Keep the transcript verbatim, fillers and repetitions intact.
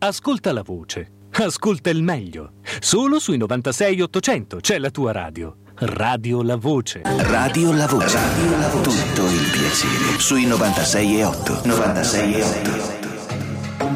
Ascolta la voce. Ascolta il meglio. Solo sui novantasei ottocento c'è la tua radio. Radio La Voce. Radio La Voce. Radio La Voce. Tutto il piacere. Sui novantasei e otto. novantasei e otto.